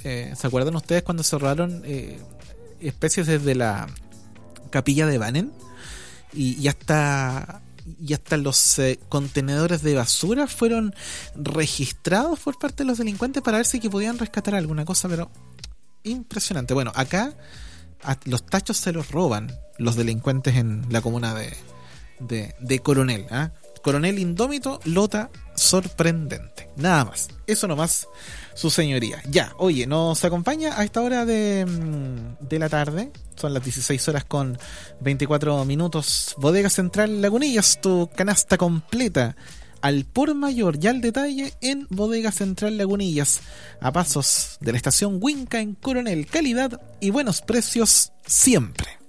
¿Se acuerdan ustedes cuando se robaron especies desde la capilla de Banen? Y hasta los contenedores de basura fueron registrados por parte de los delincuentes para ver si que podían rescatar alguna cosa, pero impresionante. Bueno, acá los tachos se los roban los delincuentes en la comuna de Coronel. Coronel indómito, lota sorprendente. Nada más. Eso nomás, su señoría. Ya, oye, nos acompaña a esta hora de la tarde. Son las 16 horas con 24 minutos. Bodega Central Lagunillas, tu canasta completa al por mayor y al detalle en Bodega Central Lagunillas, a pasos de la estación Huinca en Coronel. Calidad y buenos precios siempre.